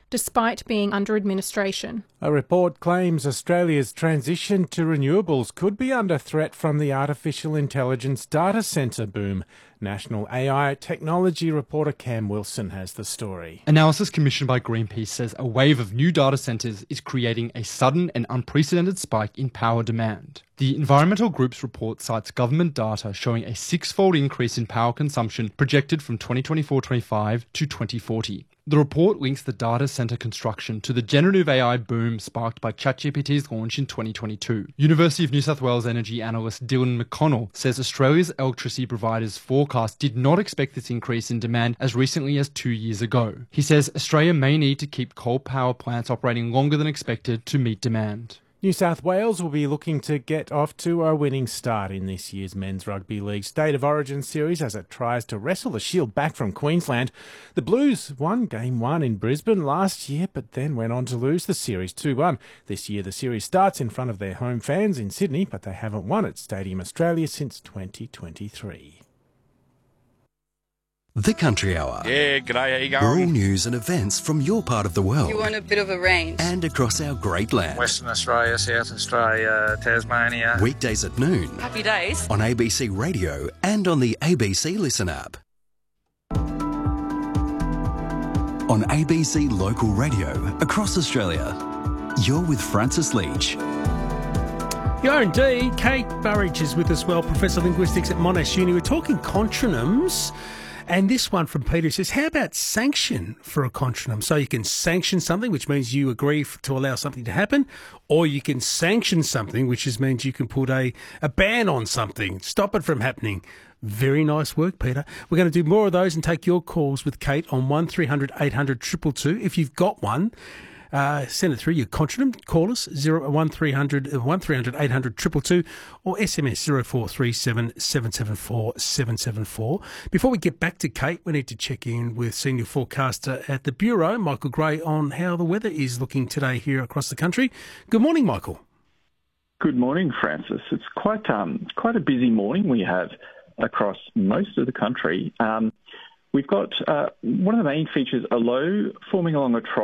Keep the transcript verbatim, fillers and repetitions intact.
despite being under administration. A report claims Australia's transition to renewables could be under threat from the artificial intelligence data centre boom. National A I technology reporter Cam Wilson has the story. Analysis commissioned by Greenpeace says a wave of new data centres is creating a sudden and unprecedented spike in power demand. The environmental group's report cites government data showing a six-fold increase in power consumption projected from twenty twenty-four twenty-five to twenty forty. The report links the data centre construction to the generative A I boom sparked by ChatGPT's launch in twenty twenty-two. University of New South Wales energy analyst Dylan McConnell says Australia's electricity providers' forecast did not expect this increase in demand as recently as two years ago. He says Australia may need to keep coal power plants operating longer than expected to meet demand. New South Wales will be looking to get off to a winning start in this year's Men's Rugby League State of Origin series as it tries to wrestle the shield back from Queensland. The Blues won Game one in Brisbane last year, but then went on to lose the series two one. This year the series starts in front of their home fans in Sydney, but they haven't won at Stadium Australia since twenty twenty-three. The Country Hour. Yeah, g'day, how you going? Rural news and events from your part of the world. You want a bit of a range. And across our great land. Western Australia, South Australia, Tasmania. Weekdays at noon. Happy days. On A B C Radio and on the A B C Listen app. On A B C Local Radio across Australia. You're with Francis Leach. You are indeed. Kate Burridge is with us, well, Professor of Linguistics at Monash Uni. We're talking contronyms. And this one from Peter says, how about sanction for a contronym? So you can sanction something, which means you agree f- to allow something to happen, or you can sanction something, which is, means you can put a, a ban on something, stop it from happening. Very nice work, Peter. We're going to do more of those and take your calls with Kate on one three hundred eight hundred two two two. If you've got one, Uh, send it through your contronym. Call us zero one three hundred one three hundred eight hundred two two two or S M S zero four three seven seven seven four seven seven four. Before we get back to Kate, we need to check in with senior forecaster at the Bureau, Michael Gray, on how the weather is looking today here across the country. Good morning, Michael. Good morning, Francis. It's quite um quite a busy morning we have across most of the country. Um, we've got uh, one of the main features, a low forming along a trough.